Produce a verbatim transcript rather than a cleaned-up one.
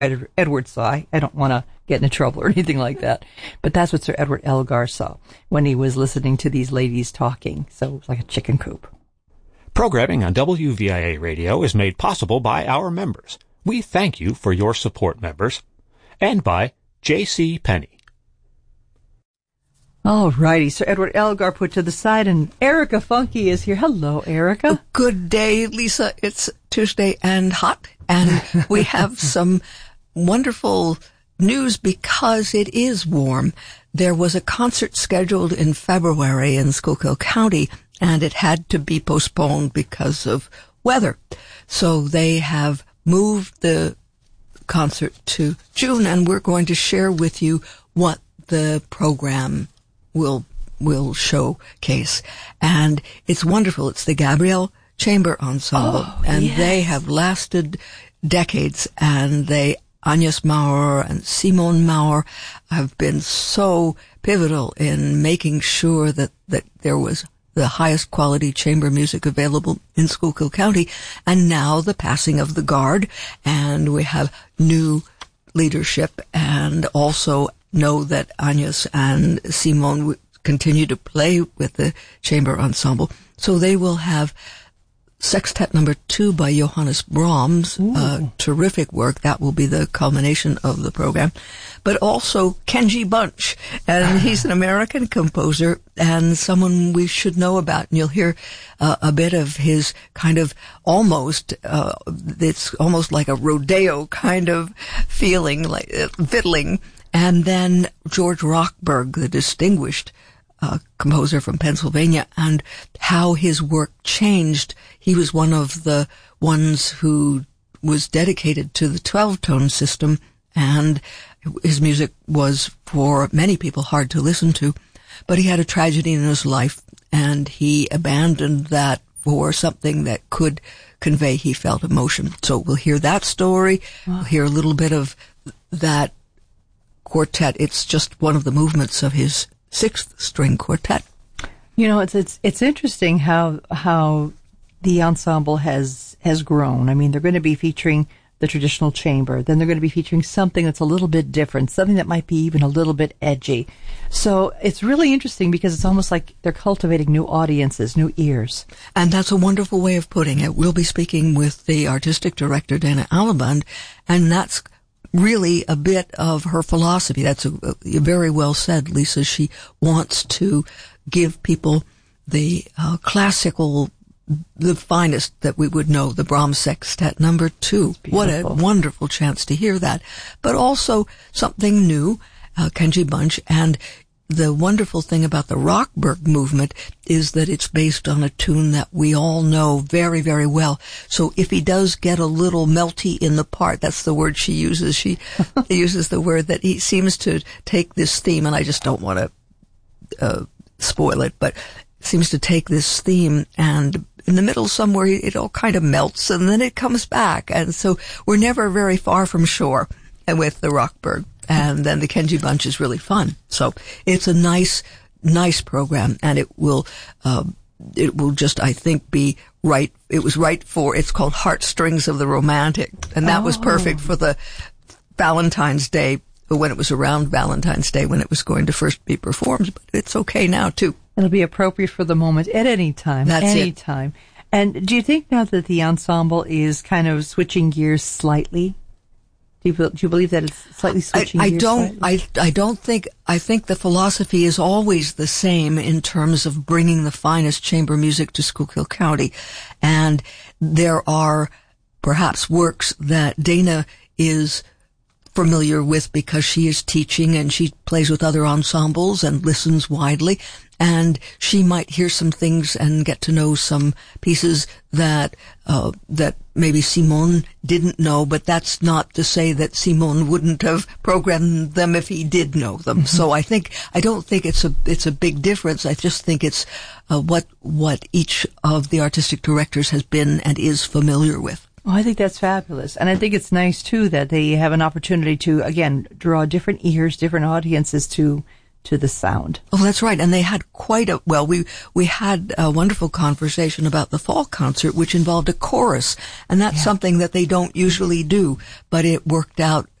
Ed- Edward saw. I, I don't want to get into trouble or anything like that. But that's what Sir Edward Elgar saw when he was listening to these ladies talking. So it was like a chicken coop. Programming on W V I A Radio is made possible by our members. We thank you for your support, members. And by J C. Penney. All righty. Sir Edward Elgar put to the side, and Erica Funky is here. Hello, Erica. Good day, Lisa. It's Tuesday and hot, and we have some wonderful news because it is warm. There was a concert scheduled in February in Schuylkill County, and it had to be postponed because of weather. So they have moved the concert to June, and we're going to share with you what the program will will showcase. And it's wonderful. It's the Gabriel Chamber Ensemble, oh, and yes. they have lasted decades, and they Agnes Maurer and Simone Maurer have been so pivotal in making sure that, that there was the highest quality chamber music available in Schuylkill County. And now the passing of the guard, and we have new leadership, and also know that Agnes and Simone continue to play with the chamber ensemble. So they will have Sextet Number Two by Johannes Brahms, uh, terrific work. That will be the culmination of the program. But also Kenji Bunch, and he's an American composer and someone we should know about. And you'll hear uh, a bit of his kind of almost, uh, it's almost like a rodeo kind of feeling, like uh, fiddling. And then George Rochberg, the distinguished uh, composer from Pennsylvania, and how his work changed. He was one of the ones who was dedicated to the twelve-tone system, and his music was, for many people, hard to listen to. But he had a tragedy in his life, and he abandoned that for something that could convey, he felt, emotion. So we'll hear that story. Wow. We'll hear a little bit of that quartet. It's just one of the movements of his sixth string quartet. You know, it's it's it's interesting how how the ensemble has has grown. I mean, they're going to be featuring the traditional chamber, then they're going to be featuring something that's a little bit different, something that might be even a little bit edgy. So it's really interesting because it's almost like they're cultivating new audiences, new ears. And that's a wonderful way of putting it. We'll be speaking with the artistic director, Dana Alabund, and that's really a bit of her philosophy. That's a, a very well said, Lisa. She wants to give people the uh, classical, the finest that we would know, the Brahms Sextet Number Two. What a wonderful chance to hear that. But also something new, uh, Kenji Bunch, and the wonderful thing about the Rochberg movement is that it's based on a tune that we all know very, very well. So if he does get a little melty in the part, that's the word she uses. She uses the word that he seems to take this theme, and I just don't want to uh, spoil it, but seems to take this theme, and in the middle somewhere it all kind of melts, and then it comes back. And so we're never very far from shore with the Rochberg. And then the Kenji Bunch is really fun. So it's a nice, nice program, and it will, uh, it will just, I think, be right. It was right for, it's called Heartstrings of the Romantic. And that oh. was perfect for the Valentine's Day, when it was around Valentine's Day, when it was going to first be performed. But it's okay now, too. It'll be appropriate for the moment at any time. That's any it. time. And do you think now that the ensemble is kind of switching gears slightly? Do you, do you believe that it's slightly switching I, I gears don't, slightly? I, I don't think, I think the philosophy is always the same in terms of bringing the finest chamber music to Schuylkill County. And there are perhaps works that Dana is familiar with because she is teaching and she plays with other ensembles and listens widely. And she might hear some things and get to know some pieces that uh, that maybe Simone didn't know, but that's not to say that Simone wouldn't have programmed them if he did know them. Mm-hmm. So I think I don't think it's a it's a big difference. I just think it's uh, what what each of the artistic directors has been and is familiar with. Oh, I think that's fabulous. And I think it's nice, too, that they have an opportunity to, again, draw different ears, different audiences to to the sound. Oh, that's right. And they had quite a, well, we, we had a wonderful conversation about the fall concert, which involved a chorus. And that's yeah. something that they don't usually do, but it worked out